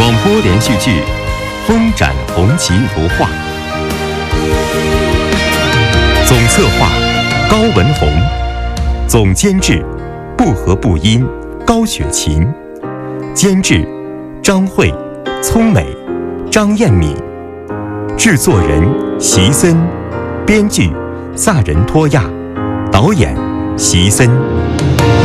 广播连续剧《风展红旗图画》，总策划高文宏，总监制不和不音高雪琴，监制张慧、聪美、张艳敏，制作人席森，编剧萨仁托亚，导演席森。